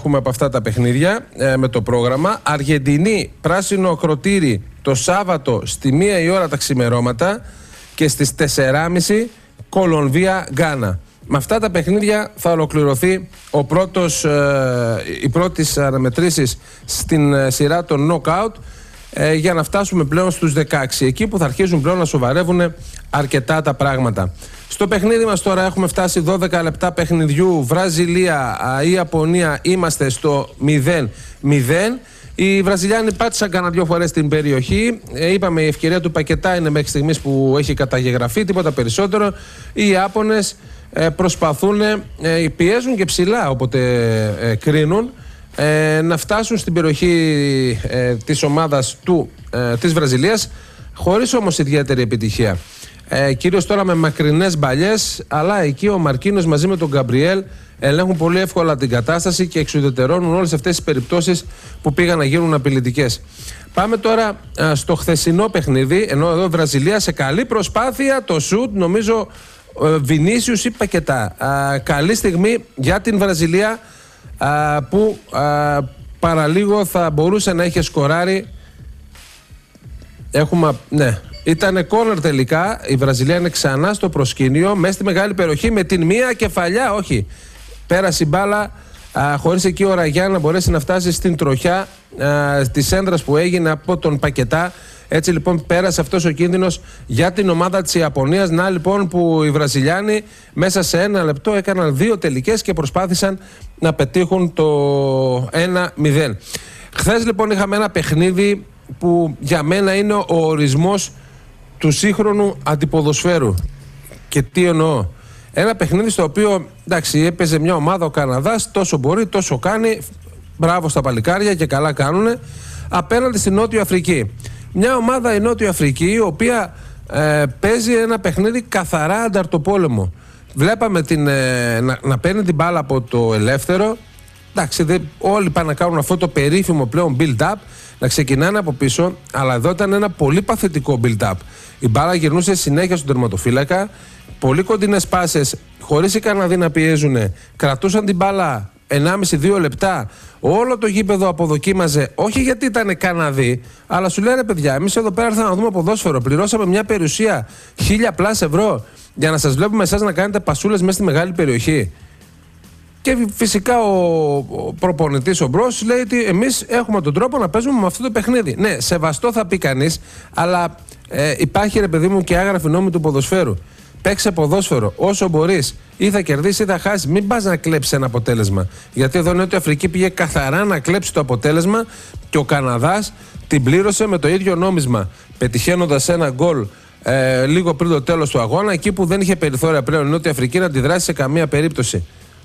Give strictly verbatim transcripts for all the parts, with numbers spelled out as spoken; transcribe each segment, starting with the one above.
Έχουμε από αυτά τα παιχνίδια ε, με το πρόγραμμα. Αργεντινή, πράσινο κροτήρι το Σάββατο στη μία η ώρα τα ξημερώματα και στις τέσσερις και μισή Κολομβία Γκάνα. Με αυτά τα παιχνίδια θα ολοκληρωθεί ο πρώτος, ε, οι πρώτες αναμετρήσεις στην ε, σειρά των knockout ε, για να φτάσουμε πλέον στους δεκαέξι, εκεί που θα αρχίζουν πλέον να σοβαρεύουν αρκετά τα πράγματα. Στο παιχνίδι μας τώρα έχουμε φτάσει δώδεκα λεπτά παιχνιδιού. Βραζιλία, Ιαπωνία, είμαστε στο μηδέν μηδέν. Οι Βραζιλιάνοι πάτησαν κανένα δυο φορές στην περιοχή. Ε, είπαμε η ευκαιρία του Πακετά είναι μέχρι στιγμής που έχει καταγεγραφεί, τίποτα περισσότερο. Οι Ιάπωνες ε, προσπαθούν, ε, πιέζουν και ψηλά όποτε ε, κρίνουν, ε, να φτάσουν στην περιοχή ε, της ομάδας του, ε, της Βραζιλίας, χωρίς όμως ιδιαίτερη επιτυχία. Ε, κυρίως τώρα με μακρινές μπαλιές, αλλά εκεί ο Μαρκίνος μαζί με τον Γκαμπριέλ ελέγχουν πολύ εύκολα την κατάσταση και εξουδετερώνουν όλες αυτές τις περιπτώσεις που πήγαν να γίνουν απειλητικές. Πάμε τώρα α, στο χθεσινό παιχνίδι, ενώ εδώ η Βραζιλία σε καλή προσπάθεια, το σουτ, νομίζω ε, Βινίσιους ή Πακετά. Α, καλή στιγμή για την Βραζιλία α, που α, παραλίγο θα μπορούσε να είχε σκοράρει. Έχουμε, ναι. Ήτανε κόρνερ τελικά, η Βραζιλία είναι ξανά στο προσκήνιο, μέσα στη μεγάλη περιοχή με την μία κεφαλιά, όχι. Πέρασε η μπάλα, α, χωρίς εκεί ο Ραγιά να μπορέσει να φτάσει στην τροχιά α, της έντρας που έγινε από τον Πακετά. Έτσι λοιπόν πέρασε αυτός ο κίνδυνος για την ομάδα της Ιαπωνίας. Να λοιπόν που οι Βραζιλιάνοι μέσα σε ένα λεπτό έκαναν δύο τελικές και προσπάθησαν να πετύχουν το ένα μηδέν. Χθες λοιπόν είχαμε ένα παιχνίδι που για μένα είναι ο ορισμός του σύγχρονου αντιποδοσφαίρου. Και τι εννοώ? Ένα παιχνίδι στο οποίο, εντάξει, έπαιζε μια ομάδα ο Καναδάς, τόσο μπορεί, τόσο κάνει, μπράβο στα παλικάρια και καλά κάνουνε, απέναντι στη Νότιο Αφρική. Μια ομάδα η Νότιο Αφρική, η οποία ε, παίζει ένα παιχνίδι καθαρά ανταρτοπόλεμο. Βλέπαμε την, ε, να, να παίρνει την μπάλα από το ελεύθερο. Εντάξει, δε, όλοι πάνε να κάνουν αυτό το περίφημο πλέον build-up, να ξεκινάνε από πίσω, αλλά εδώ ήταν ένα πολύ παθητικό build-up. Η μπάλα γυρνούσε συνέχεια στον τερματοφύλακα, πολύ κοντινές πάσες, χωρίς οι Καναδοί να πιέζουν, κρατούσαν την μπάλα ενάμιση με δύο λεπτά. Όλο το γήπεδο αποδοκίμαζε, όχι γιατί ήταν Καναδοί, αλλά σου λένε παιδιά, εμείς εδώ πέρα ήρθαμε να δούμε ποδόσφαιρο. Πληρώσαμε μια περιουσία χίλια πλάς ευρώ για να σας βλέπουμε εσάς να κάνετε πασούλες μέσα στη μεγάλη περιοχή. Και φυσικά ο, ο προπονητής ο Μπρος λέει ότι εμείς έχουμε τον τρόπο να παίζουμε με αυτό το παιχνίδι. Ναι, σεβαστό θα πει κανείς, αλλά ε, υπάρχει ρε παιδί μου και άγραφη νόμη του ποδοσφαίρου. Παίξε ποδόσφαιρο όσο μπορείς. Ή θα κερδίσει ή θα χάσει. Μην πας να κλέψει ένα αποτέλεσμα. Γιατί εδώ η Νότια Αφρική πήγε καθαρά να κλέψει το αποτέλεσμα και ο Καναδάς την πλήρωσε με το ίδιο νόμισμα. Πετυχαίνοντας ένα γκολ ε, λίγο πριν το τέλος του αγώνα, εκεί που δεν είχε περιθώρια πλέον η Νότια Αφρική να αντιδράσει σε καμία περίπτωση.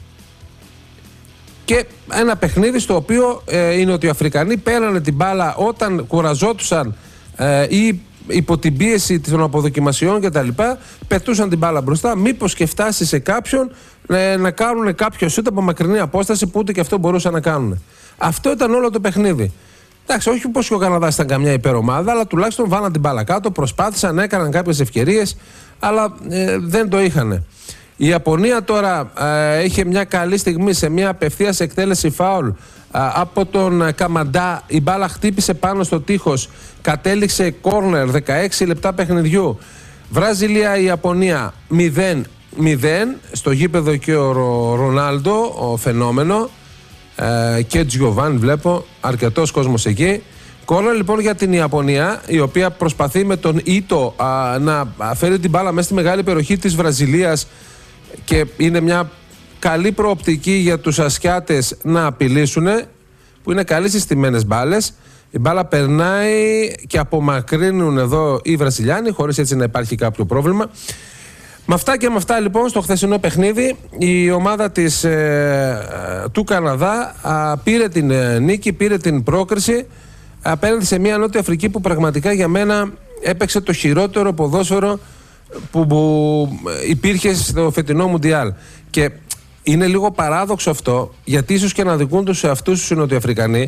Και ένα παιχνίδι στο οποίο ε, οι Νοτιοαφρικανοί πέρανε την μπάλα όταν κουραζόντουσαν ε, ή υπό την πίεση των αποδοκιμασιών κτλ. Πετούσαν την μπάλα μπροστά. Μήπως και φτάσει σε κάποιον ε, να κάνουν κάποιο σούτ από μακρινή απόσταση που ούτε και αυτό μπορούσαν να κάνουν. Αυτό ήταν όλο το παιχνίδι. Εντάξει, όχι πως και ο Καναδάς ήταν καμιά υπερομάδα, αλλά τουλάχιστον βάλαν την μπάλα κάτω, προσπάθησαν, έκαναν κάποιες ευκαιρίες, αλλά ε, δεν το είχαν. Η Ιαπωνία τώρα ε, είχε μια καλή στιγμή σε μια απευθείας εκτέλεση φάουλ ε, από τον Καμαντά. Η μπάλα χτύπησε πάνω στο τείχος, κατέληξε κόρνερ, δεκαέξι λεπτά παιχνιδιού. Βραζιλία-Ιαπωνία μηδέν μηδέν. Στο γήπεδο και ο Ρονάλντο, ο φαινόμενο, ε, και Τζιοβάν βλέπω, αρκετός κόσμος εκεί. Κόρνερ λοιπόν για την Ιαπωνία, η οποία προσπαθεί με τον Ήτο α, να φέρει την μπάλα μέσα στη μεγάλη περιοχή της Βραζιλίας και είναι μια καλή προοπτική για τους Ασιάτες να απειλήσουν, που είναι καλοί συστημένες μπάλες. Η μπάλα περνάει και απομακρύνουν εδώ οι Βραζιλιάνοι, χωρίς έτσι να υπάρχει κάποιο πρόβλημα. Με αυτά και με αυτά λοιπόν στο χθεσινό παιχνίδι η ομάδα της, ε, του Καναδά α, πήρε την ε, νίκη, πήρε την πρόκριση απέναντι σε μια Νότια Αφρική που πραγματικά για μένα έπαιξε το χειρότερο ποδόσφαιρο που, που υπήρχε στο φετινό Μουντιάλ. Και είναι λίγο παράδοξο αυτό, γιατί ίσως και να δικούν τους εαυτούς τους οι Νοτιοαφρικανοί,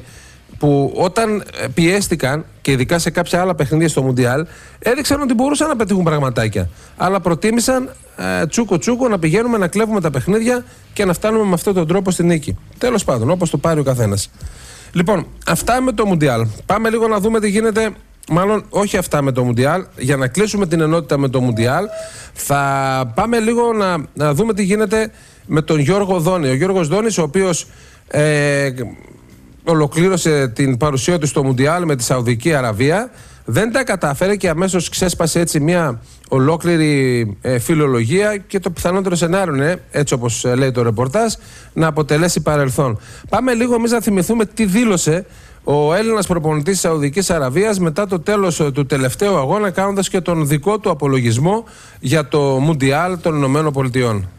που όταν πιέστηκαν και ειδικά σε κάποια άλλα παιχνίδια στο Μουντιάλ έδειξαν ότι μπορούσαν να πετύχουν πραγματάκια. Αλλά προτίμησαν ε, τσούκο τσούκο να πηγαίνουμε να κλέβουμε τα παιχνίδια και να φτάνουμε με αυτόν τον τρόπο στη νίκη. Τέλος πάντων, όπως το πάρει ο καθένας. Λοιπόν, αυτά με το Μουντιάλ. Πάμε λίγο να δούμε τι γίνεται. Μάλλον όχι αυτά με το Μουντιάλ. Για να κλείσουμε την ενότητα με το Μουντιάλ, θα πάμε λίγο να, να δούμε τι γίνεται με τον Γιώργο Δόνη. Ο Γιώργος Δόνης, ο οποίος ε, ολοκλήρωσε την παρουσία του στο Μουντιάλ με τη Σαουδική Αραβία, δεν τα κατάφερε και αμέσως ξέσπασε έτσι μια ολόκληρη ε, φιλολογία και το πιθανότερο σενάριο είναι, έτσι όπως λέει το ρεπορτάζ, να αποτελέσει παρελθόν. Πάμε λίγο εμείς να θυμηθούμε τι δήλωσε ο Έλληνας προπονητής της Σαουδικής Αραβίας μετά το τέλος του τελευταίου αγώνα, κάνοντας και τον δικό του απολογισμό για το Μουντιάλ των Ηνωμένων Πολιτειών.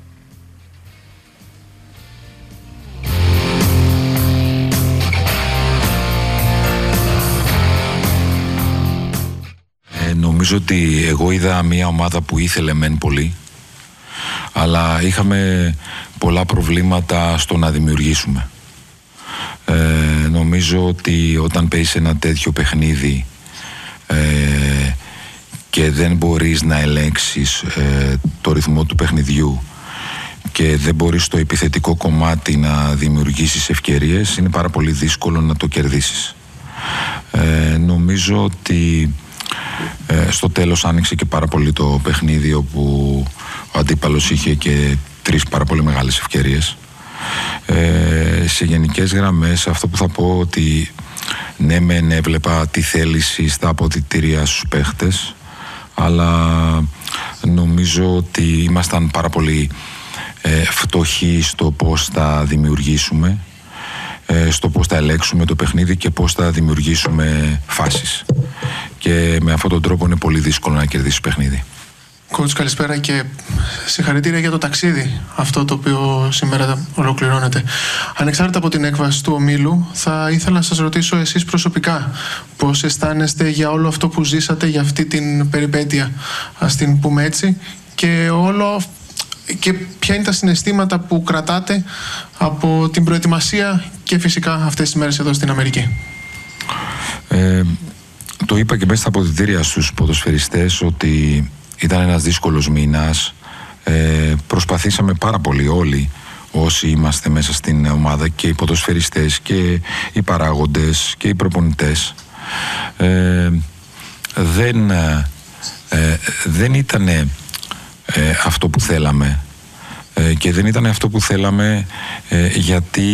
Ε, νομίζω ότι εγώ είδα μια ομάδα που ήθελε μεν πολύ, αλλά είχαμε πολλά προβλήματα στο να δημιουργήσουμε. Ε, νομίζω ότι όταν παίζεις ένα τέτοιο παιχνίδι ε, και δεν μπορείς να ελέγξεις ε, το ρυθμό του παιχνιδιού και δεν μπορείς στο επιθετικό κομμάτι να δημιουργήσεις ευκαιρίες, είναι πάρα πολύ δύσκολο να το κερδίσεις. Ε, νομίζω ότι ε, στο τέλος άνοιξε και πάρα πολύ το παιχνίδι, όπου ο αντίπαλος είχε και τρεις πάρα πολύ μεγάλες ευκαιρίες. Ε, σε γενικές γραμμές αυτό που θα πω, ότι ναι μεν έβλεπα τη θέληση στα αποδυτήρια στους παίχτες, αλλά νομίζω ότι ήμασταν πάρα πολύ ε, φτωχοί στο πώς θα δημιουργήσουμε, ε, στο πώς θα ελέγξουμε το παιχνίδι και πώς θα δημιουργήσουμε φάσεις, και με αυτόν τον τρόπο είναι πολύ δύσκολο να κερδίσεις παιχνίδι. Coach, καλησπέρα και συγχαρητήρια για το ταξίδι αυτό το οποίο σήμερα ολοκληρώνεται. Ανεξάρτητα από την έκβαση του ομίλου, θα ήθελα να σας ρωτήσω εσείς προσωπικά πώς αισθάνεστε για όλο αυτό που ζήσατε, για αυτή την περιπέτεια, ας την πούμε έτσι, και όλο, και ποια είναι τα συναισθήματα που κρατάτε από την προετοιμασία και φυσικά αυτές τις μέρες εδώ στην Αμερική. Ε, το είπα και μέσα στα αποδυτήρια στους ποδοσφαιριστές ότι ήταν ένας δύσκολος μήνας. Ε, προσπαθήσαμε πάρα πολύ όλοι όσοι είμαστε μέσα στην ομάδα, και οι ποδοσφαιριστές και οι παράγοντες και οι προπονητές. Ε, δεν, ε, δεν ήταν ε, αυτό που θέλαμε, ε, και δεν ήταν αυτό που θέλαμε ε, γιατί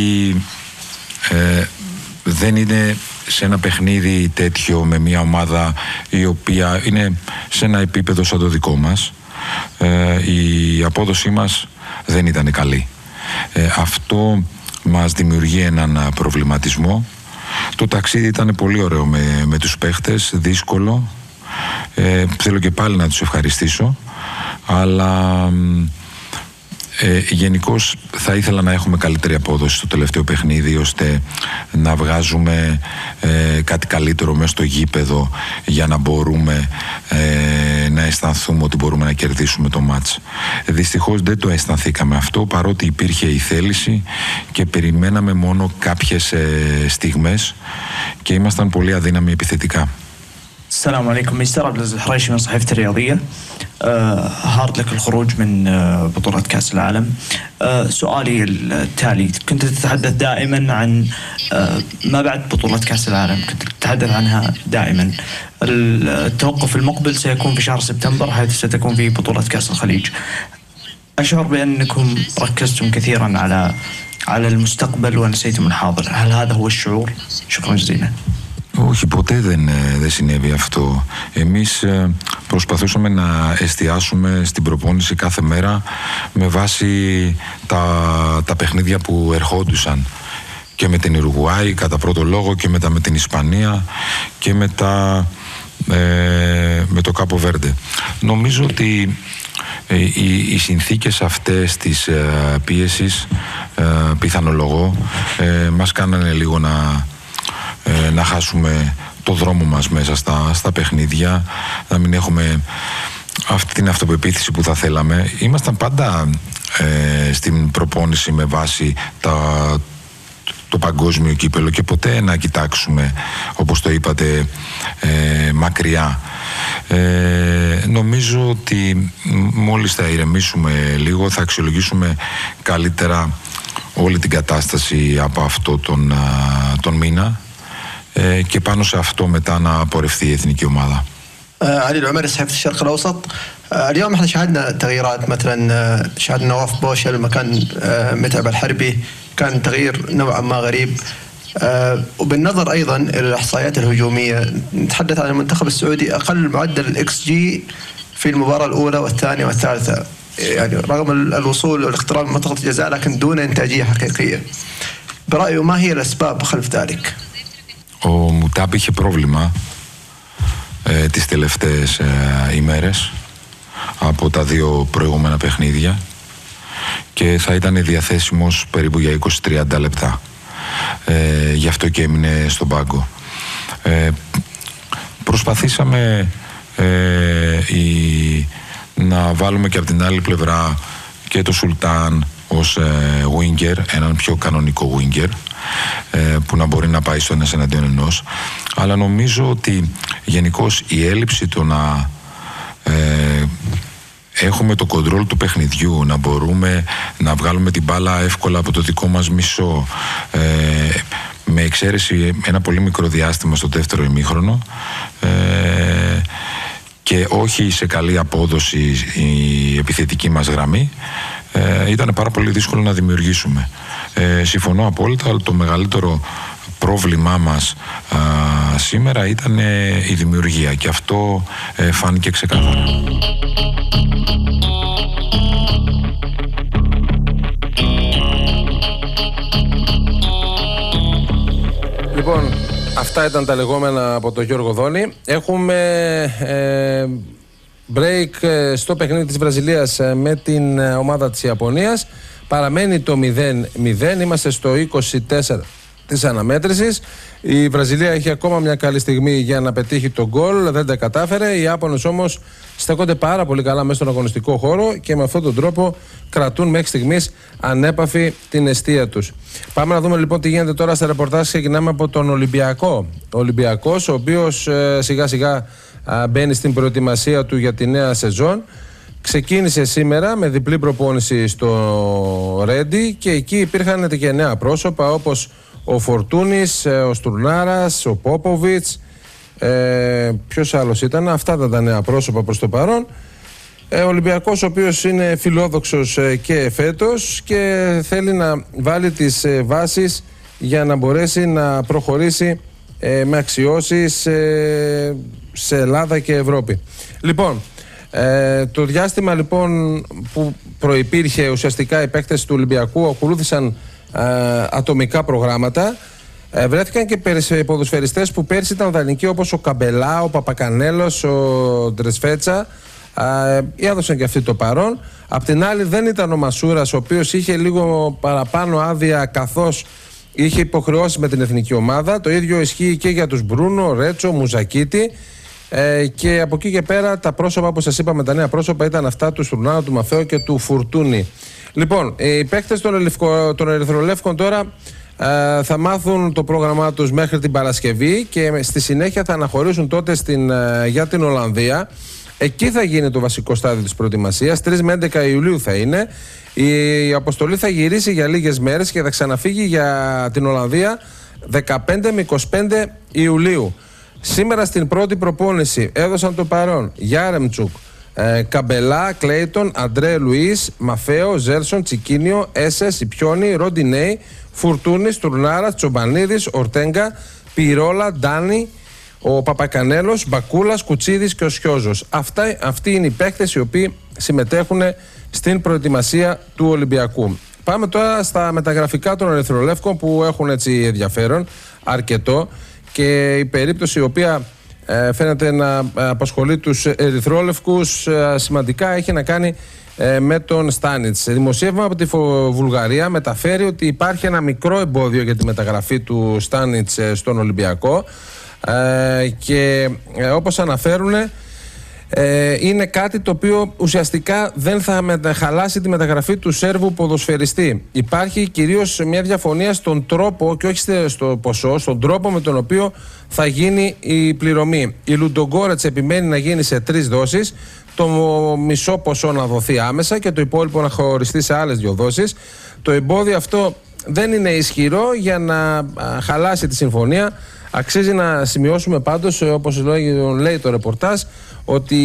ε, δεν είναι σε ένα παιχνίδι τέτοιο με μια ομάδα η οποία είναι σε ένα επίπεδο σαν το δικό μας. Ε, η απόδοσή μας δεν ήταν καλή. Ε, αυτό μας δημιουργεί έναν προβληματισμό. Το ταξίδι ήταν πολύ ωραίο με, με τους παίχτες, δύσκολο. Ε, θέλω και πάλι να τους ευχαριστήσω, αλλά Ε, γενικώς θα ήθελα να έχουμε καλύτερη απόδοση στο τελευταίο παιχνίδι, ώστε να βγάζουμε ε, κάτι καλύτερο μέσα στο γήπεδο, για να μπορούμε ε, να αισθανθούμε ότι μπορούμε να κερδίσουμε το μάτς. Ε, δυστυχώς δεν το αισθανθήκαμε αυτό, παρότι υπήρχε η θέληση και περιμέναμε μόνο κάποιες ε, στιγμές και ήμασταν πολύ αδύναμοι επιθετικά. السلام عليكم، مستر عبد العزيز الحريشي من صحيفة الرياضية. آه هارد لك الخروج من آه بطولة كأس العالم. آه سؤالي التالي، كنت تتحدث دائما عن آه ما بعد بطولة كأس العالم، كنت تتحدث عنها دائما. التوقف المقبل سيكون في شهر سبتمبر، حيث ستكون في بطولة كأس الخليج. أشعر بأنكم ركزتم كثيرا على على المستقبل ونسيتم الحاضر، هل هذا هو الشعور؟ شكرا جزيلا. Όχι, ποτέ δεν, δεν συνέβη αυτό. Εμείς προσπαθούσαμε να εστιάσουμε στην προπόνηση κάθε μέρα με βάση τα, τα παιχνίδια που ερχόντουσαν, και με την Ουρουγουάη κατά πρώτο λόγο, και μετά με την Ισπανία, και μετά ε, με το Κάπο Βέρντε. Νομίζω ότι ε, οι, οι συνθήκες αυτές της ε, πίεσης, ε, πιθανολογώ, ε, μας κάνανε λίγο να Ε, να χάσουμε το δρόμο μας μέσα στα, στα παιχνίδια, να μην έχουμε αυτή την αυτοπεποίθηση που θα θέλαμε. Ήμασταν πάντα ε, στην προπόνηση με βάση τα, στο παγκόσμιο κύπελο και ποτέ να κοιτάξουμε, όπως το είπατε, ε, μακριά. Ε, νομίζω ότι μόλις θα ηρεμήσουμε λίγο θα αξιολογήσουμε καλύτερα όλη την κατάσταση από αυτό τον, τον μήνα ε, και πάνω σε αυτό μετά να απορρευτεί η εθνική ομάδα. علي العمري صحيفة الشرق الأوسط. اليوم احنا شاهدنا تغييرات مثلا شاهدنا نواف بوشل مكان متعب الحربي كان تغيير نوعا ما غريب. وبالنظر ايضا الى الاحصائيات الهجوميه نتحدث عن المنتخب السعودي اقل معدل الاكس جي في المباراه الاولى والثانيه والثالثه يعني رغم الوصول والاقتراب من منطقه الجزاء لكن دون انتاجيه حقيقيه. برايه ما هي الاسباب خلف ذلك؟ Ο Μουτάμπ είχε πρόβλημα ε, τις τελευταίες ε, ημέρες από τα δύο προηγούμενα παιχνίδια και θα ήταν διαθέσιμος περίπου για είκοσι με τριάντα λεπτά. Ε, γι' αυτό και έμεινε στον πάγκο. Ε, προσπαθήσαμε ε, η, να βάλουμε και από την άλλη πλευρά και το Σουλτάν ως ε, winger, έναν πιο κανονικό winger ε, που να μπορεί να πάει στο ένας εναντίον ενός, αλλά νομίζω ότι γενικώς η έλλειψη του να ε, έχουμε το κοντρόλ του παιχνιδιού, να μπορούμε να βγάλουμε την μπάλα εύκολα από το δικό μας μισό, ε, με εξαίρεση ένα πολύ μικρό διάστημα στο δεύτερο ημίχρονο ε, και όχι σε καλή απόδοση η επιθετική μας γραμμή, ε, ήταν πάρα πολύ δύσκολο να δημιουργήσουμε. Ε, συμφωνώ απόλυτα, αλλά το μεγαλύτερο πρόβλημά μας α, σήμερα ήταν ε, η δημιουργία και αυτό ε, φάνηκε ξεκάθαρα. Λοιπόν, αυτά ήταν τα λεγόμενα από τον Γιώργο Δόνη. Έχουμε ε, break στο παιχνίδι της Βραζιλίας με την ομάδα της Ιαπωνίας. Παραμένει το μηδέν μηδέν, είμαστε στο είκοσι τέσσερα της αναμέτρησης. Η Βραζιλία έχει ακόμα μια καλή στιγμή για να πετύχει τον γκολ, δεν τα κατάφερε. Οι Ιάπωνες όμως στέκονται πάρα πολύ καλά μέσα στον αγωνιστικό χώρο και με αυτόν τον τρόπο κρατούν μέχρι στιγμής ανέπαφη την εστία τους. Πάμε να δούμε λοιπόν τι γίνεται τώρα στα ρεπορτάζ. Ξεκινάμε από τον Ολυμπιακό. Ο Ολυμπιακός, ο οποίος ε, σιγά σιγά α, μπαίνει στην προετοιμασία του για τη νέα σεζόν. Ξεκίνησε σήμερα με διπλή προπόνηση στο Ρέντι και εκεί υπήρχαν και νέα πρόσωπα όπως ο Φορτούνης, ο Στουρνάρας, ο Πόποβιτς, ε, ποιος άλλος ήταν, αυτά ήταν τα νέα πρόσωπα προς το παρόν. Ε, ο Ολυμπιακός, ο οποίος είναι φιλόδοξος ε, και φέτος και θέλει να βάλει τις ε, βάσεις για να μπορέσει να προχωρήσει ε, με αξιώσεις ε, σε Ελλάδα και Ευρώπη. Λοιπόν, ε, το διάστημα λοιπόν που προϋπήρχε ουσιαστικά οι παίκτες του Ολυμπιακού ακολούθησαν ε, ατομικά προγράμματα. Ε, βρέθηκαν και ποδοσφαιριστές που πέρσι ήταν δανεικοί όπως ο Καμπελά, ο Παπακανέλος, ο Ντρεσφέτσα. Ε, έδωσαν και αυτοί το παρόν. Απ' την άλλη δεν ήταν ο Μασούρας, ο οποίος είχε λίγο παραπάνω άδεια καθώς είχε υποχρεώσει με την εθνική ομάδα. Το ίδιο ισχύει και για τους Μπρούνο, Ρέτσο, Μουζακίτη. Ε, και από εκεί και πέρα τα πρόσωπα που σας είπαμε, τα νέα πρόσωπα ήταν αυτά του Στουρνάου, του Μαθαίου και του Φουρτούνη. Λοιπόν, οι παίκτες των, των Ερυθρολεύκων τώρα ε, θα μάθουν το πρόγραμμά τους μέχρι την Παρασκευή και στη συνέχεια θα αναχωρήσουν τότε στην, ε, για την Ολλανδία. Εκεί θα γίνει το βασικό στάδιο της προετοιμασίας. τρεις με έντεκα Ιουλίου θα είναι. Η αποστολή θα γυρίσει για λίγες μέρες και θα ξαναφύγει για την Ολλανδία δεκαπέντε με είκοσι πέντε Ιουλίου. Σήμερα στην πρώτη προπόνηση έδωσαν το παρόν Γιάρεμτσουκ, ε, Καμπελά, Κλέιτον, Αντρέ Λουίς, Μαφέο, Ζέρσον, Τσικίνιο, Έσες, Ιπιόνι, Ροντινέι, Φουρτούνης, Τουρνάρας, Τσομπανίδης, Ορτέγκα, Πυρόλα, Ντάνι, ο Παπακανέλος, Μπακούλας, Κουτσίδης και ο Σιώζος. Αυτά, αυτοί είναι οι παίκτες οι οποίοι συμμετέχουν στην προετοιμασία του Ολυμπιακού. Πάμε τώρα στα μεταγραφικά των Ερυθρολεύκων που έχουν έτσι ενδιαφέρον αρκετό και η περίπτωση η οποία ε, φαίνεται να απασχολεί τους Ερυθρόλευκους ε, σημαντικά έχει να κάνει ε, με τον Στάνιτς. Δημοσίευμα από τη Βουλγαρία μεταφέρει ότι υπάρχει ένα μικρό εμπόδιο για τη μεταγραφή του Στάνιτς ε, στον Ολυμπιακό. Ε, και ε, όπως αναφέρουν ε, είναι κάτι το οποίο ουσιαστικά δεν θα χαλάσει τη μεταγραφή του Σέρβου ποδοσφαιριστή. Υπάρχει κυρίως μια διαφωνία στον τρόπο και όχι στο ποσό, στον τρόπο με τον οποίο θα γίνει η πληρωμή. Η Λουντογκόρετς επιμένει να γίνει σε τρεις δόσεις, το μισό ποσό να δοθεί άμεσα και το υπόλοιπο να χωριστεί σε άλλες δύο δόσεις. Το εμπόδιο αυτό δεν είναι ισχυρό για να χαλάσει τη συμφωνία. Αξίζει να σημειώσουμε πάντως, όπως λέει το ρεπορτάζ, ότι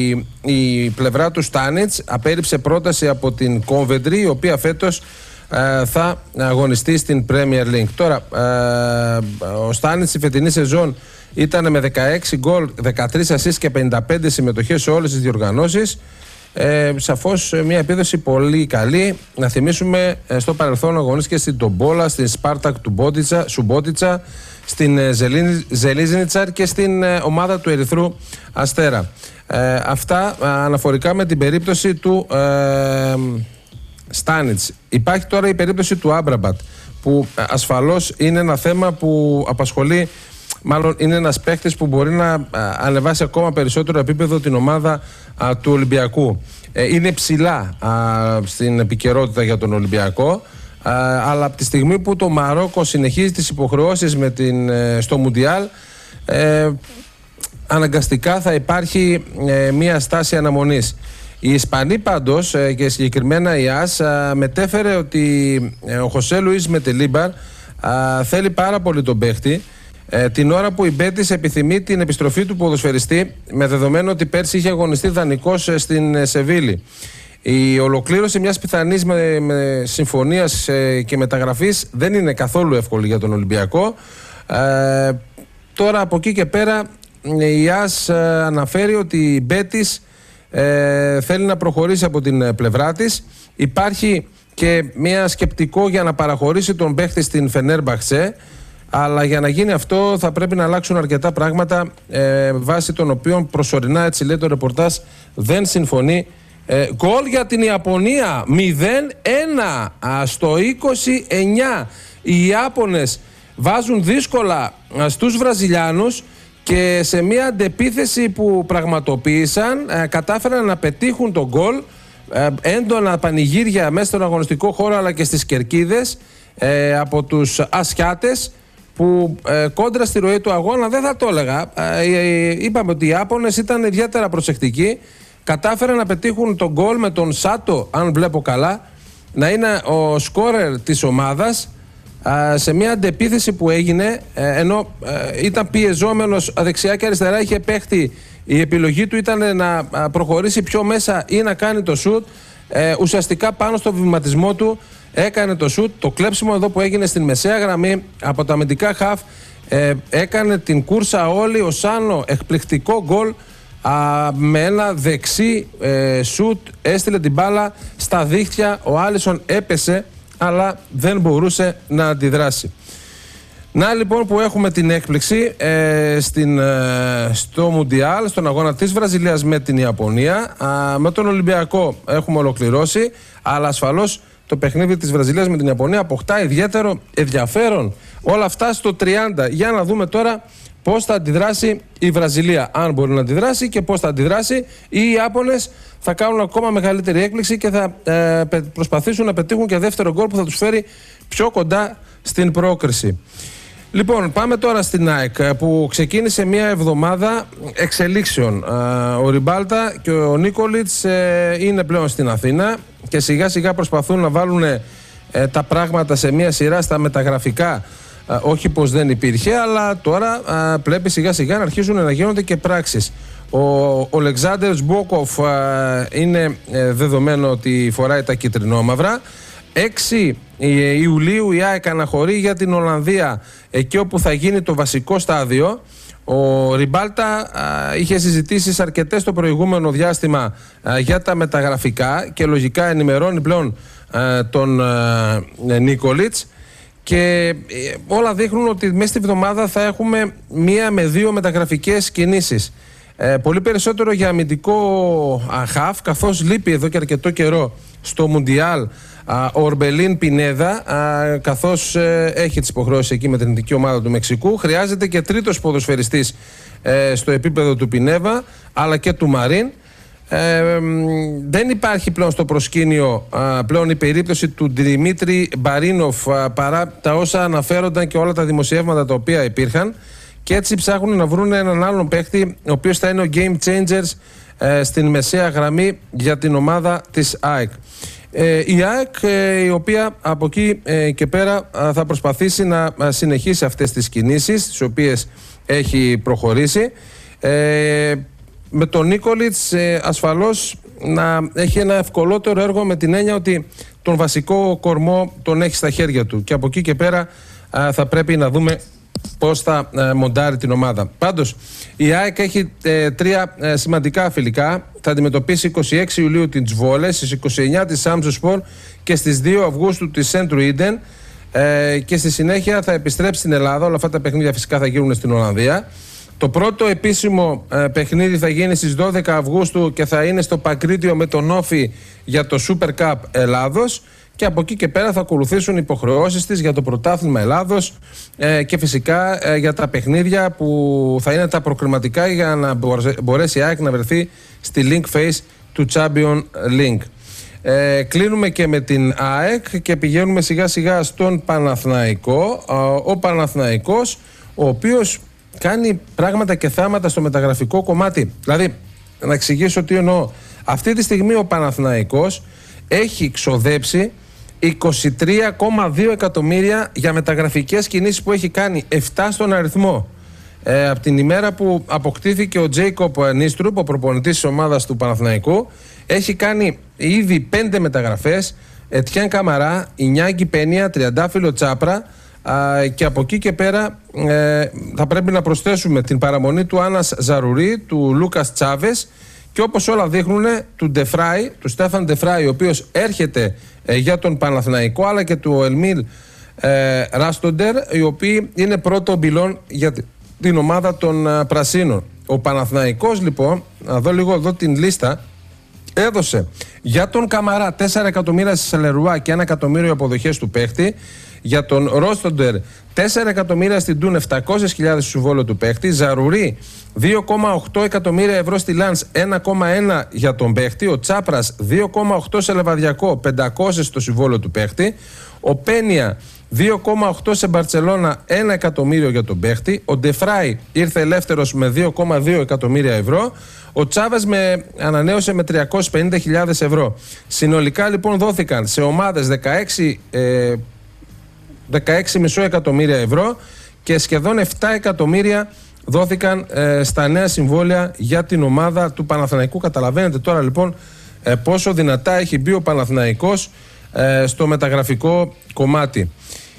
η πλευρά του Στάνιτς απέρριψε πρόταση από την Κόβεντρι, η οποία φέτος ε, θα αγωνιστεί στην Premier League. Τώρα, ε, ο Στάνιτς η φετινή σεζόν ήταν με δεκαέξι γκολ, δεκατρείς ασίστ και πενήντα πέντε συμμετοχές σε όλες τις διοργανώσεις. Ε, σαφώς μια επίδοση πολύ καλή. Να θυμίσουμε, ε, στο παρελθόν αγωνίστηκε στην Τομπόλα, στην Σπάρτακ του Μπότιτσα, Σουμπότιτσα, στην ε, Ζελίζνιτσαρ και στην ε, ομάδα του Ερυθρού Αστέρα. Ε, αυτά ε, αναφορικά με την περίπτωση του ε, Στάνιτς. Υπάρχει τώρα η περίπτωση του Άμπραμπατ, που ε, ασφαλώς είναι ένα θέμα που απασχολεί. Μάλλον είναι ένας παίχτης που μπορεί να α, ανεβάσει ακόμα περισσότερο επίπεδο την ομάδα α, του Ολυμπιακού. Ε, είναι ψηλά α, στην επικαιρότητα για τον Ολυμπιακό, α, αλλά από τη στιγμή που το Μαρόκο συνεχίζει τις υποχρεώσεις με την, ε, στο Μουντιάλ, ε, αναγκαστικά θα υπάρχει ε, μια στάση αναμονής. Η Ισπανή πάντως, ε, και συγκεκριμένα η ΑΣ, α, μετέφερε ότι ε, ο Χωσέ Λουίς Μετελίμπαρ α, θέλει πάρα πολύ τον παίχτη. Ε, την ώρα που η Μπέτις επιθυμεί την επιστροφή του ποδοσφαιριστή, με δεδομένο ότι πέρσι είχε αγωνιστεί δανεικός ε, στην ε, Σεβίλη. Η ολοκλήρωση μιας πιθανής με, με συμφωνίας ε, και μεταγραφής δεν είναι καθόλου εύκολη για τον Ολυμπιακό. Ε, τώρα από εκεί και πέρα η ΑΣ ε, αναφέρει ότι η Μπέτις ε, θέλει να προχωρήσει από την ε, πλευρά της. Υπάρχει και μια σκεπτικό για να παραχωρήσει τον παίχτη στην Φενέρμπαχτσε. Αλλά για να γίνει αυτό θα πρέπει να αλλάξουν αρκετά πράγματα, ε, βάσει των οποίων προσωρινά, έτσι λέει το ρεπορτάζ, δεν συμφωνεί. Ε, γκολ για την Ιαπωνία, μηδέν ένα στο είκοσι εννιά. Οι Ιάπωνες βάζουν δύσκολα στους Βραζιλιάνους και σε μια αντεπίθεση που πραγματοποίησαν ε, κατάφεραν να πετύχουν τον γκολ. Ε, έντονα πανηγύρια μέσα στον αγωνιστικό χώρο αλλά και στις κερκίδες ε, από τους Ασιάτες, που ε, κόντρα στη ροή του αγώνα δεν θα το έλεγα. Ε, ε, είπαμε ότι οι Ιάπωνες ήταν ιδιαίτερα προσεκτικοί. Κατάφεραν να πετύχουν τον γκολ με τον Σάτο, αν βλέπω καλά, να είναι ο σκόρερ της ομάδας ε, σε μια αντεπίθεση που έγινε, ε, ενώ ε, ήταν πιεζόμενος δεξιά και αριστερά, είχε παίχτη. Η επιλογή του ήταν να προχωρήσει πιο μέσα ή να κάνει το σουτ. Ε, ουσιαστικά πάνω στο βηματισμό του έκανε το σουτ. Το κλέψιμο εδώ που έγινε στην μεσαία γραμμή από τα αμυντικά χαφ, ε, έκανε την κούρσα όλη. Ο Σάνο, εκπληκτικό γκολ, με ένα δεξί ε, σουτ έστειλε την μπάλα στα δίχτυα. Ο Άλισον έπεσε αλλά δεν μπορούσε να αντιδράσει. Να λοιπόν που έχουμε την έκπληξη ε, στην, ε, στο Μουντιάλ, στον αγώνα της Βραζιλίας με την Ιαπωνία. Α, με τον Ολυμπιακό έχουμε ολοκληρώσει, αλλά ασφαλώς το παιχνίδι της Βραζιλίας με την Ιαπωνία αποκτά ιδιαίτερο ενδιαφέρον. Όλα αυτά στο τριάντα. Για να δούμε τώρα πώς θα αντιδράσει η Βραζιλία, αν μπορεί να αντιδράσει, και πώς θα αντιδράσει. Οι Ιάπωνες θα κάνουν ακόμα μεγαλύτερη έκπληξη και θα ε, προσπαθήσουν να πετύχουν και δεύτερο γκολ που θα τους φέρει πιο κοντά στην πρόκριση. Λοιπόν, πάμε τώρα στην ΑΕΚ, που ξεκίνησε μια εβδομάδα εξελίξεων. Ο Ριμπάλτα και ο Νίκολιτς είναι πλέον στην Αθήνα και σιγά σιγά προσπαθούν να βάλουν τα πράγματα σε μια σειρά στα μεταγραφικά. Όχι πως δεν υπήρχε, αλλά τώρα πρέπει σιγά σιγά να αρχίζουν να γίνονται και πράξεις. Ο Ολεξάντερ Σμπόκοφ είναι δεδομένο ότι φοράει τα κυτρινόμαυρα. έξι Ιουλίου η ΑΕΚ αναχωρεί για την Ολλανδία, εκεί όπου θα γίνει το βασικό στάδιο. Ο Ριμπάλτα α, είχε συζητήσεις αρκετές το προηγούμενο διάστημα α, για τα μεταγραφικά και λογικά ενημερώνει πλέον α, τον α, Νίκολιτς, και ε, όλα δείχνουν ότι μέσα στη βδομάδα θα έχουμε μία με δύο μεταγραφικές κινήσεις. Ε, πολύ περισσότερο για αμυντικό χαφ, καθώς λείπει εδώ και αρκετό καιρό στο Μουντιάλ ο Ορμπελίν Πινέδα, καθώς ε, έχει τις υποχρεώσεις εκεί με την εθνική ομάδα του Μεξικού. Χρειάζεται και τρίτος ποδοσφαιριστής ε, στο επίπεδο του Πινέβα αλλά και του Μαρίν. Ε, δεν υπάρχει πλέον στο προσκήνιο α, πλέον η περίπτωση του Δημήτρη Μπαρίνοφ α, παρά τα όσα αναφέρονταν και όλα τα δημοσιεύματα τα οποία υπήρχαν, και έτσι ψάχνουν να βρουν έναν άλλον παίχτη ο οποίος θα είναι ο game changers ε, στην μεσαία γραμμή για την ομάδα της ΑΕΚ. Ε, η ΑΕΚ ε, η οποία από εκεί ε, και πέρα α, θα προσπαθήσει να α, συνεχίσει αυτές τις κινήσεις τις οποίες έχει προχωρήσει, ε, με τον Νίκολιτς ε, ασφαλώς να έχει ένα ευκολότερο έργο, με την έννοια ότι τον βασικό κορμό τον έχει στα χέρια του, και από εκεί και πέρα α, θα πρέπει να δούμε πώς θα α, μοντάρει την ομάδα. Πάντως η ΑΕΚ έχει ε, τρία ε, σημαντικά φιλικά. Θα αντιμετωπίσει είκοσι έξι Ιουλίου την Τσβόλε, στις είκοσι εννιά της Σάμσοσπορ και στις δύο Αυγούστου της Σέντρου Ίντεν, ε, και στη συνέχεια θα επιστρέψει στην Ελλάδα. Όλα αυτά τα παιχνίδια φυσικά θα γίνουν στην Ολλανδία. Το πρώτο επίσημο ε, παιχνίδι θα γίνει στις δώδεκα Αυγούστου και θα είναι στο Πακρίτιο με τον Όφη για το Super Cup Ελλάδος, και από εκεί και πέρα θα ακολουθήσουν υποχρεώσεις της για το Πρωτάθλημα Ελλάδος ε, και φυσικά ε, για τα παιχνίδια που θα είναι τα προκριματικά για να μπορέσει η ΑΕΚ να βρεθεί στη link phase του Champions League. Ε, κλείνουμε και με την ΑΕΚ και πηγαίνουμε σιγά σιγά στον Παναθηναϊκό. Ο Παναθηναϊκός, ο οποίος κάνει πράγματα και θάματα στο μεταγραφικό κομμάτι. Δηλαδή, να εξηγήσω τι εννοώ. Αυτή τη στιγμή ο Παναθηναϊκός έχει ξοδέψει είκοσι τρία κόμμα δύο εκατομμύρια για μεταγραφικές κινήσεις που έχει κάνει, επτά στον αριθμό. Ε, από την ημέρα που αποκτήθηκε ο Τζέικοπ Νίστρουπ, ο προπονητής της ομάδας του Παναθηναϊκού, έχει κάνει ήδη πέντε μεταγραφές. Ετιέν Καμαρά, Ινιάγκη Πένια, Τριαντάφυλλο Τσάπρα, α, και από εκεί και πέρα ε, θα πρέπει να προσθέσουμε την παραμονή του Άννας Ζαρουρί, του Λούκας Τσάβες, και όπως όλα δείχνουν του Ντεφράι, του Στέφαν Ντεφράι, ο οποίος έρχεται ε, για τον Παναθηναϊκό, αλλά και του Ελμίλ ε, Ράστοντερ, οι οποίοι είναι πρώτο μπιλόν για την ομάδα των ε, Πρασίνων. Ο Παναθηναϊκός λοιπόν, να δω λίγο εδώ την λίστα, έδωσε για τον Καμαρά τέσσερα εκατομμύρια στη Σελερουά και ένα εκατομμύριο αποδοχές του παίχτη. Για τον Ρόστοντερ τέσσερα εκατομμύρια στην Τούν, επτακόσιες χιλιάδες στο συμβόλαιο του παίχτη. Ζαρουρί δύο κόμμα οκτώ εκατομμύρια ευρώ στη Λανς, ένα κόμμα ένα για τον παίχτη. Ο Τσάπρας δύο κόμμα οκτώ σε Λεβαδιακό, πεντακόσιες στο συμβόλαιο του παίχτη. Ο Πένια δύο κόμμα οκτώ σε Μπαρτσελώνα, ένα εκατομμύριο για τον παίχτη. Ο Ντεφράι ήρθε ελεύθερος με δύο κόμμα δύο εκατομμύρια ευρώ. Ο Τσάβες με ανανέωσε με τριακόσιες πενήντα χιλιάδες ευρώ. Συνολικά λοιπόν δόθηκαν σε ομάδες δεκαέξι ε, δεκαέξι κόμμα πέντε εκατομμύρια ευρώ και σχεδόν επτά εκατομμύρια δόθηκαν ε, στα νέα συμβόλαια για την ομάδα του Παναθηναϊκού. Καταλαβαίνετε τώρα λοιπόν ε, πόσο δυνατά έχει μπει ο Παναθηναϊκός ε, στο μεταγραφικό κομμάτι.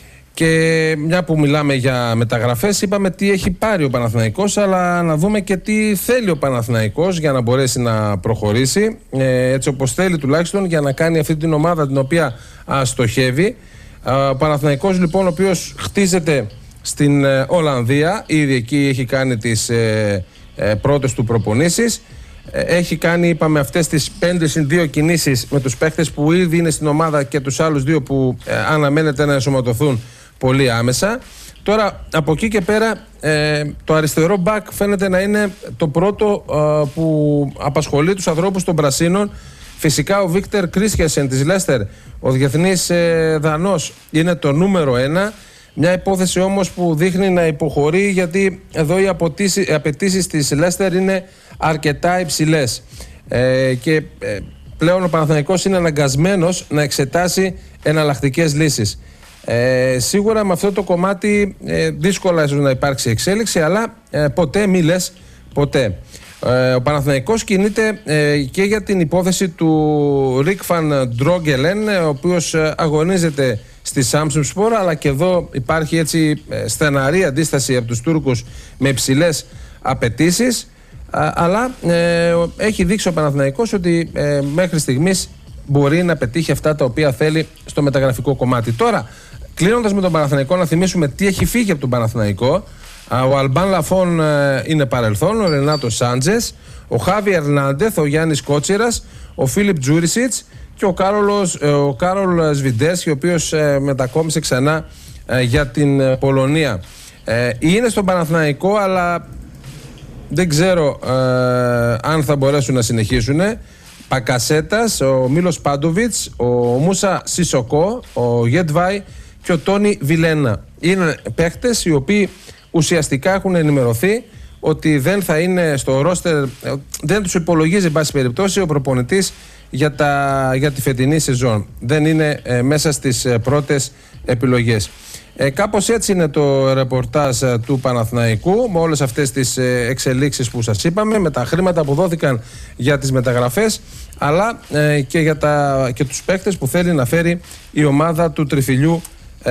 Και μια που μιλάμε για μεταγραφές, είπαμε τι έχει πάρει ο Παναθηναϊκός, αλλά να δούμε και τι θέλει ο Παναθηναϊκός για να μπορέσει να προχωρήσει ε, έτσι όπως θέλει, τουλάχιστον για να κάνει αυτή την ομάδα την οποία α, στοχεύει. Ο Παναθηναϊκός λοιπόν, ο οποίος χτίζεται στην ε, Ολλανδία, ήδη εκεί έχει κάνει τις ε, ε, πρώτες του προπονήσεις, ε, έχει κάνει, είπαμε, αυτές τις πέντε συν δύο κινήσεις με τους παίχτες που ήδη είναι στην ομάδα και τους άλλους δύο που ε, αναμένεται να ενσωματωθούν πολύ άμεσα. Τώρα από εκεί και πέρα ε, το αριστερό μπακ φαίνεται να είναι το πρώτο ε, που απασχολεί τους ανθρώπους των Πρασίνων. Φυσικά ο Βίκτορ Κρίσχιασεν της Λέστερ, ο διεθνής ε, Δανός, είναι το νούμερο ένα. Μια υπόθεση όμως που δείχνει να υποχωρεί, γιατί εδώ οι απαιτήσεις της Λέστερ είναι αρκετά υψηλές ε, και ε, πλέον ο Παναθηναϊκός είναι αναγκασμένος να εξετάσει εναλλακτικές λύσεις. Ε, σίγουρα με αυτό το κομμάτι ε, δύσκολα ίσως να υπάρξει εξέλιξη, αλλά ε, ποτέ μη λες ποτέ. Ε, ο Παναθηναϊκός κινείται ε, και για την υπόθεση του Ρικ Φαν Ντρόγκελεν, ο οποίος ε, αγωνίζεται στη Σάμσουνσπορ, αλλά και εδώ υπάρχει έτσι ε, στεναρή αντίσταση από τους Τούρκους με υψηλές απαιτήσεις, α, αλλά ε, έχει δείξει ο Παναθηναϊκός ότι ε, μέχρι στιγμής μπορεί να πετύχει αυτά τα οποία θέλει στο μεταγραφικό κομμάτι. Τώρα, κλείνοντας με τον Παναθηναϊκό, να θυμίσουμε τι έχει φύγει από τον Παναθηναϊκό. Ο Αλμπάν Λαφών είναι παρελθόν, ο Ρενάτο Σάντζες, ο Χάβι Ερνάντεθ, ο Γιάννης Κότσιρας, ο Φίλιπ Τζούρισιτς και ο, Κάρολος, ο Κάρολ Σβιντέρσκι, ο οποίος ε, μετακόμισε ξανά ε, για την ε, Πολωνία. Ε, είναι στον Παναθηναϊκό, αλλά δεν ξέρω ε, αν θα μπορέσουν να συνεχίσουν. Πακασέτας, ο Μίλος Πάντοβιτς, ο Μούσα Σισοκό, ο Γετβάι και ο Τόνι Βιλένα. Είναι παίχτες οι οποίοι ουσιαστικά έχουν ενημερωθεί ότι δεν θα είναι στο ρόστερ, δεν τους υπολογίζει εν πάση περιπτώσει ο προπονητής για, τα, για τη φετινή σεζόν. Δεν είναι ε, μέσα στις ε, πρώτες επιλογές. Ε, κάπως έτσι είναι το ρεπορτάζ ε, του Παναθηναϊκού, με όλες αυτές τις ε, εξελίξεις που σας είπαμε, με τα χρήματα που δόθηκαν για τις μεταγραφές, αλλά ε, και για τα, και τους παίκτες που θέλει να φέρει η ομάδα του Τριφυλιού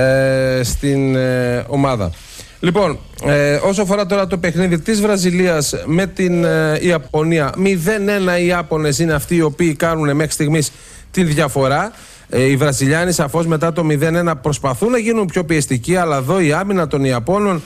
ε, στην ε, ομάδα. Λοιπόν, ε, όσο αφορά τώρα το παιχνίδι της Βραζιλίας με την ε, Ιαπωνία, μηδέν ένα οι Ιάπωνες είναι αυτοί οι οποίοι κάνουν μέχρι στιγμής την διαφορά. Ε, οι Βραζιλιάνοι σαφώς μετά το μηδέν ένα προσπαθούν να γίνουν πιο πιεστικοί, αλλά εδώ η άμυνα των Ιαπώνων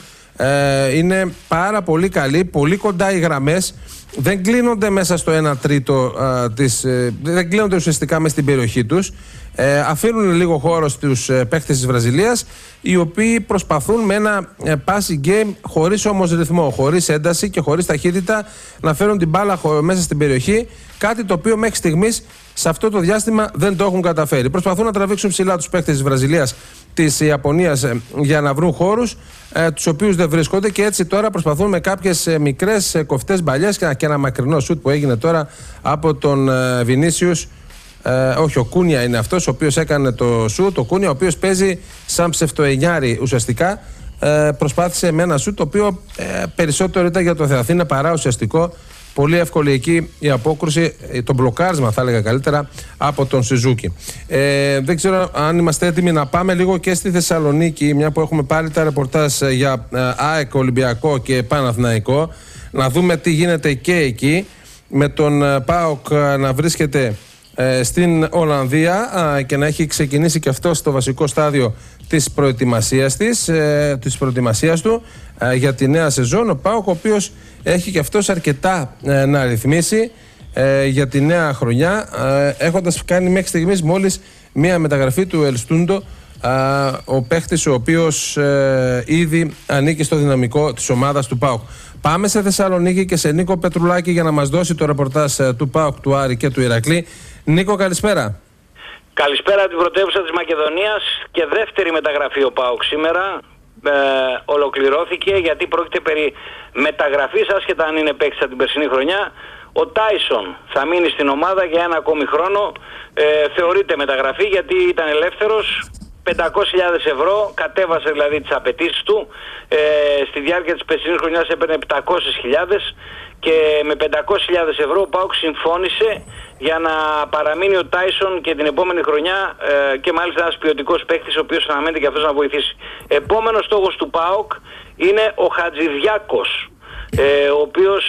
ε, είναι πάρα πολύ καλή, πολύ κοντά οι γραμμές, δεν κλείνονται μέσα στο ένα τρίτο ε, της, ε, δεν κλείνονται ουσιαστικά μέσα στην περιοχή τους. Ε, αφήνουν λίγο χώρο στους ε, παίκτες της Βραζιλίας, οι οποίοι προσπαθούν με ένα ε, passing game χωρίς όμως ρυθμό, χωρίς ένταση και χωρίς ταχύτητα να φέρουν την μπάλα χω, μέσα στην περιοχή, κάτι το οποίο μέχρι στιγμής σε αυτό το διάστημα δεν το έχουν καταφέρει. Προσπαθούν να τραβήξουν ψηλά τους παίκτες της Βραζιλίας, της Ιαπωνίας ε, για να βρουν χώρους, ε, τους οποίους δεν βρίσκονται, και έτσι τώρα προσπαθούν με κάποιες ε, μικρές ε, κοφτές μπαλιές και, και ένα μακρινό σουτ που έγινε τώρα από τον ε, Βινίσιους. Ε, όχι, ο Κούνια είναι αυτός ο οποίος έκανε το σουτ. Ο Κούνια, ο οποίος παίζει σαν ψευτοενιάρη ουσιαστικά, ε, προσπάθησε με ένα σουτ το οποίο ε, περισσότερο ήταν για το Θεαθήνα παρά ουσιαστικό. Πολύ εύκολη εκεί η απόκρουση, το μπλοκάρισμα θα έλεγα καλύτερα, από τον Σιζούκι. Ε, δεν ξέρω αν είμαστε έτοιμοι να πάμε λίγο και στη Θεσσαλονίκη, μια που έχουμε πάλι τα ρεπορτάζ για ε, ΑΕΚ, Ολυμπιακό και Παναθηναϊκό, να δούμε τι γίνεται και εκεί, με τον ε, ΠΑΟΚ ε, να βρίσκεται ε, στην Ολλανδία ε, και να έχει ξεκινήσει και αυτό στο βασικό στάδιο της προετοιμασίας, της, ε, της προετοιμασίας του ε, για τη νέα σεζόν. Ο ΠΑΟΚ, ο οποίος έχει και αυτός αρκετά ε, να ρυθμίσει ε, για τη νέα χρονιά, ε, έχοντας κάνει μέχρι στιγμής μόλις μία μεταγραφή του Ελστούντο, ε, ο παίχτης ο οποίος ε, ήδη ανήκει στο δυναμικό της ομάδας του ΠΑΟΚ. Πάμε σε Θεσσαλονίκη και σε Νίκο Πετρουλάκη για να μας δώσει το ρεπορτάζ ε, του ΠΑΟΚ, του Άρη και του Ηρακλή. Νίκο, καλησπέρα. Καλησπέρα από την πρωτεύουσα της Μακεδονίας, και δεύτερη μεταγραφή ο ΠΑΟΚ σήμερα ε, ολοκληρώθηκε, γιατί πρόκειται περί μεταγραφής, άσχετα αν είναι παίκτης από την περσινή χρονιά. Ο Τάισον θα μείνει στην ομάδα για ένα ακόμη χρόνο, ε, θεωρείται μεταγραφή γιατί ήταν ελεύθερος. πεντακόσιες χιλιάδες ευρώ, κατέβασε δηλαδή τις απαιτήσεις του, ε, στη διάρκεια της περσινής χρονιάς έπαιρνε επτακόσιες χιλιάδες, και με πεντακόσιες χιλιάδες ευρώ ο ΠΑΟΚ συμφώνησε για να παραμείνει ο Τάισον και την επόμενη χρονιά, ε, και μάλιστα ένας ποιοτικός παίκτης ο οποίος αναμένεται και αυτός να βοηθήσει. Επόμενος στόχος του ΠΑΟΚ είναι ο Χατζηδιάκος, ε, ο οποίος,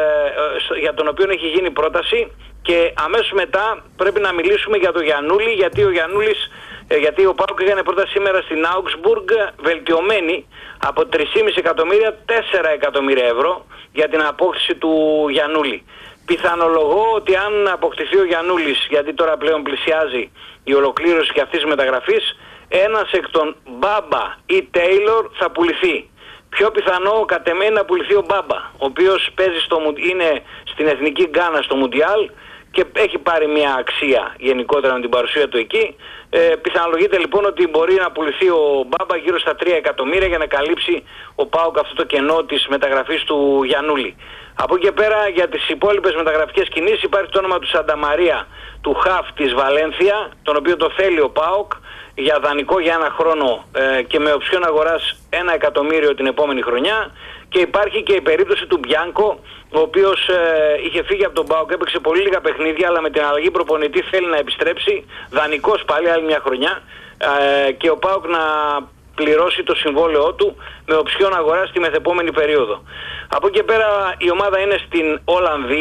ε, για τον οποίο έχει γίνει πρόταση, και αμέσως μετά πρέπει να μιλήσουμε για τον Γιαννούλη, γιατί ο Γιαννούλης Ε, γιατί ο ΠΑΟΚ έκανε πρόταση σήμερα στην Augsburg, βελτιωμένη από τρία κόμμα πέντε εκατομμύρια, τέσσερα εκατομμύρια ευρώ για την απόκτηση του Γιαννούλη. Πιθανολογώ ότι αν αποκτηθεί ο Γιαννούλης, γιατί τώρα πλέον πλησιάζει η ολοκλήρωση και αυτής της μεταγραφής, ένας εκ των Μπάμπα ή Τέιλορ θα πουληθεί. Πιο πιθανό κατ' εμέ να πουληθεί ο Μπάμπα, ο οποίος παίζει στο, είναι στην εθνική Γκάνα στο Μουντιάλ και έχει πάρει μια αξία γενικότερα με την παρουσία του εκεί. Ε, πιθανολογείται λοιπόν ότι μπορεί να πουληθεί ο Μπάμπα γύρω στα τρία εκατομμύρια για να καλύψει ο ΠΑΟΚ αυτό το κενό της μεταγραφής του Γιαννούλη. Από εκεί και πέρα, για τις υπόλοιπες μεταγραφικές κινήσεις, υπάρχει το όνομα του Σανταμαρία, του Χαφ της Βαλένθια, τον οποίο το θέλει ο ΠΑΟΚ για δανεικό για ένα χρόνο ε, και με οψιόν αγοράς ένα εκατομμύριο την επόμενη χρονιά. Και υπάρχει και η περίπτωση του Μπιάνκο, ο οποίος ε, είχε φύγει από τον ΠΑΟΚ, έπαιξε πολύ λίγα παιχνίδια, αλλά με την αλλαγή προπονητή θέλει να επιστρέψει, δανεικός πάλι άλλη μια χρονιά, ε, και ο ΠΑΟΚ να πληρώσει το συμβόλαιό του με οψιόν αγορά στη μεθεπόμενη περίοδο. Από εκεί και πέρα η ομάδα είναι στην Ολλανδία,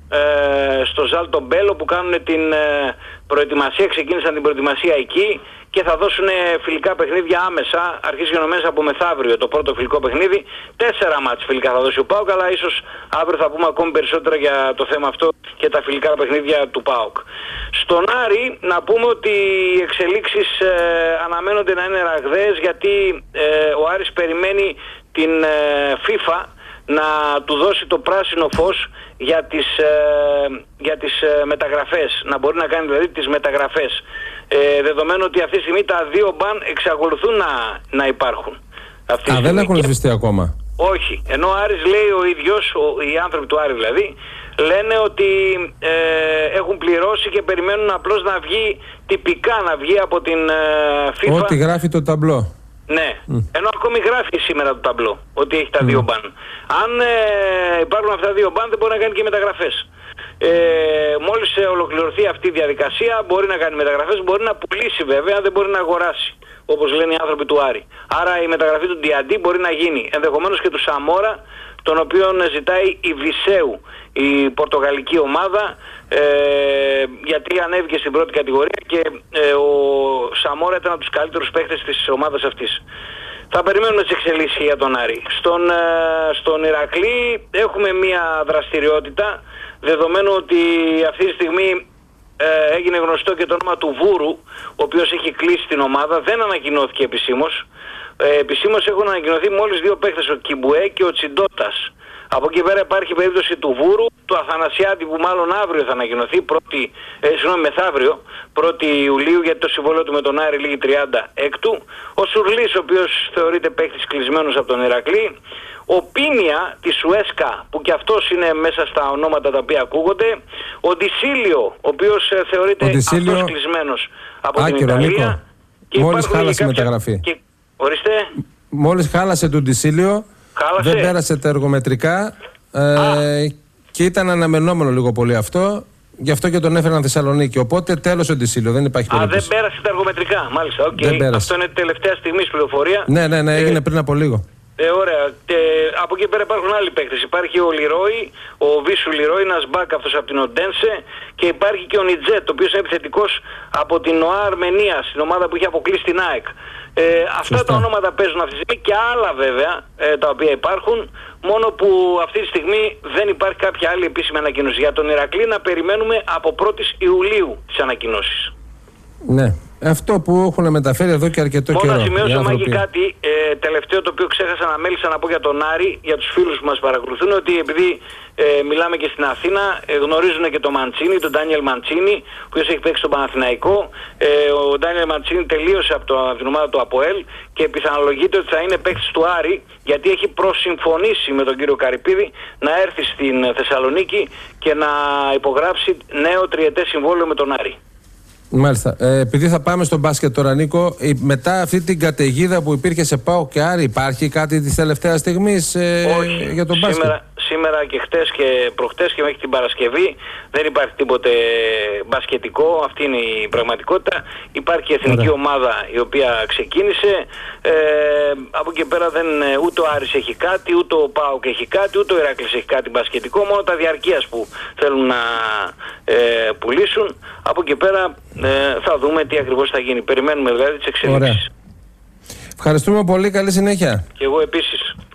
ε, στο Ζάλτο Μπέλο που κάνουν την ε, προετοιμασία, ξεκίνησαν την προετοιμασία εκεί και θα δώσουν φιλικά παιχνίδια άμεσα, αρχής γενομένες από μεθαύριο το πρώτο φιλικό παιχνίδι. Τέσσερα μάτς φιλικά θα δώσει ο ΠΑΟΚ, αλλά ίσως αύριο θα πούμε ακόμη περισσότερα για το θέμα αυτό και τα φιλικά παιχνίδια του ΠΑΟΚ. Στον Άρη να πούμε ότι οι εξελίξεις ε, αναμένονται να είναι ραγδαίες, γιατί ε, ο Άρης περιμένει την ε, FIFA να του δώσει το πράσινο φως για τις, ε, για τις ε, μεταγραφές, να μπορεί να κάνει δηλαδή τις μεταγραφές, ε, δεδομένου ότι αυτή τη στιγμή τα δύο μπαν εξακολουθούν να, να υπάρχουν. Αυτή Α, δεν έχουν σβηστεί ακόμα. Όχι, ενώ ο Άρης λέει ο ίδιος, ο, οι άνθρωποι του Άρη δηλαδή, λένε ότι ε, έχουν πληρώσει και περιμένουν απλώς να βγει τυπικά, να βγει από την ε, FIFA. Ό,τι γράφει το ταμπλό. Ναι, mm. ενώ ακόμη γράφει σήμερα το ταμπλό ότι έχει τα mm. δύο μπαν. Αν ε, υπάρχουν αυτά τα δύο μπαν δεν μπορεί να κάνει και μεταγραφές. Ε, μόλις ε, ολοκληρωθεί αυτή η διαδικασία μπορεί να κάνει μεταγραφές, μπορεί να πουλήσει βέβαια, δεν μπορεί να αγοράσει, όπως λένε οι άνθρωποι του Άρη. Άρα η μεταγραφή του Ντιαντί μπορεί να γίνει, ενδεχομένως και του Σαμόρα, τον οποίον ζητάει η Βισέου, η πορτογαλική ομάδα, ε, γιατί ανέβηκε στην πρώτη κατηγορία και ε, ο Σαμόρα ήταν από τους καλύτερους παίκτες της ομάδας αυτής. Θα περιμένουμε τις εξελίξεις για τον Άρη. Στον, ε, στον Ηρακλή έχουμε μια δραστηριότητα, δεδομένου ότι αυτή τη στιγμή ε, έγινε γνωστό και το όνομα του Βούρου, ο οποίος έχει κλείσει την ομάδα, δεν ανακοινώθηκε επισήμως. Ε, επισήμως έχουν ανακοινωθεί μόλις δύο παίκτες, ο Κιμπουέ και ο Τσιντότας. Από εκεί πέρα υπάρχει περίπτωση του Βούρου, του Αθανασιάτη που μάλλον αύριο θα ανακοινωθεί, πρώτη, ε, συγγνώμη, μεθαύριο, πρώτη Ιουλίου, γιατί το συμβόλαιο του με τον Άρη λήγει τριάντα έκτου. Ο Σουρλής, ο οποίος θεωρείται παίκτης κλεισμένος από τον Ηρακλή. Ο Πίνια της Σουέσκα, που και αυτός είναι μέσα στα ονόματα τα οποία ακούγονται. Ο Ντισίλιο, ο οποίος ε, θεωρείται Ντισίλιο... αυτός κλεισμένος από Άκυρο, την Ιταλία. Και μόλις χάλασε η κάποια... μεταγραφή. Και... Ορίστε. Μόλις χάλασε τον Ντισίλιο, δεν πέρασε τα εργομετρικά ε, και ήταν αναμενόμενο λίγο πολύ αυτό. Γι' αυτό και τον έφεραν Θεσσαλονίκη. Οπότε τέλος ο Ντισίλιο, δεν υπάρχει περίπτωση. Α, δεν πέρασε τα εργομετρικά, μάλιστα. Okay. Αυτό είναι τελευταία στιγμής πληροφορία. Ναι, ναι, ναι, έγινε ε, πριν από λίγο. Ε, ωραία. Ε, από εκεί πέρα υπάρχουν άλλοι παίκτες. Υπάρχει ο Λιρόι, ο Βίσου Λιρόι, ένας μπακ αυτός από την Οντένσε, και υπάρχει και ο Νιτζέτ, ο οποίος είναι επιθετικός από την ΟΑ Αρμενία, στην ομάδα που είχε αποκλείσει την ΑΕΚ. Ε, αυτά Σωστά. Τα ονόματα παίζουν αυτή τη στιγμή και άλλα βέβαια ε, τα οποία υπάρχουν, μόνο που αυτή τη στιγμή δεν υπάρχει κάποια άλλη επίσημη ανακοίνωση. Για τον Ηρακλή να περιμένουμε από πρώτη Ιουλίου τις ανακοινώσεις. Ναι. Αυτό που έχουν μεταφέρει εδώ και αρκετό Μόνο καιρό. Μόνο να σημειώσω, Μάκη, κάτι ε, τελευταίο το οποίο ξέχασα να μέλησα να πω για τον Άρη, για τους φίλους που μας παρακολουθούν, ότι επειδή ε, μιλάμε και στην Αθήνα, ε, γνωρίζουν και τον Μαντσίνη, τον Ντάνιελ Μαντσίνη, ο οποίος έχει παίξει στον Παναθηναϊκό. Ε, ο Ντάνιελ Μαντσίνη τελείωσε από, το, από την ομάδα του ΑΠΟΕΛ και πιθανολογείται ότι θα είναι παίκτης του Άρη, γιατί έχει προσυμφωνήσει με τον κύριο Καρυπίδη να έρθει στην Θεσσαλονίκη και να υπογράψει νέο τριετές συμβόλαιο με τον Άρη. Μάλιστα. Ε, επειδή θα πάμε στο μπάσκετ τώρα, Νίκο, μετά αυτή την καταιγίδα που υπήρχε σε ΠΑΟΚ και Άρη, υπάρχει κάτι της τελευταίας στιγμής ε, Όχι. για τον μπάσκετ? Σήμερα, σήμερα και χτες και προχτές και μέχρι την Παρασκευή δεν υπάρχει τίποτε μπασκετικό, αυτή είναι η πραγματικότητα. Υπάρχει η εθνική Ωραία. ομάδα η οποία ξεκίνησε. Ε, από εκεί πέρα δεν, ούτε ο Άρης έχει κάτι, ούτε ο ΠΑΟΚ έχει κάτι, ούτε ο Ηράκλης έχει κάτι μπασκετικό, μόνο τα διαρκείας που θέλουν να ε, πουλήσουν. Από εκεί πέρα ε, θα δούμε τι ακριβώς θα γίνει. Περιμένουμε δηλαδή τις εξελίξεις. Ευχαριστούμε πολύ, καλή συνέχεια. Και εγώ επίσης.